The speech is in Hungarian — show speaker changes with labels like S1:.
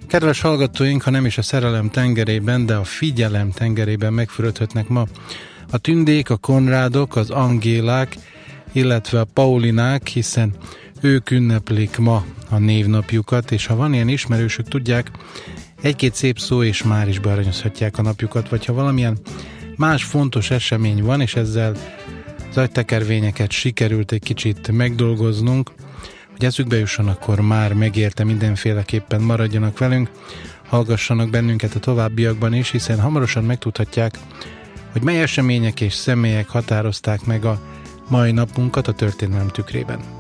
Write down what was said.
S1: Kedves hallgatóink, ha nem is a szerelem tengerében, de a figyelem tengerében megfürödhetnek ma a Tündék, a Konrádok, az Angélák, illetve a Paulinák, hiszen ők ünneplik ma a névnapjukat, és ha van ilyen ismerősük, tudják, egy-két szép szó és már is bearanyozhatják a napjukat, vagy ha valamilyen más fontos esemény van, és ezzel az agytekervényeket sikerült egy kicsit megdolgoznunk, hogy eszükbe jusson, akkor már megérte mindenféleképpen maradjanak velünk, hallgassanak bennünket a továbbiakban is, hiszen hamarosan megtudhatják, hogy mely események és személyek határozták meg a mai napunkat a történelem tükrében.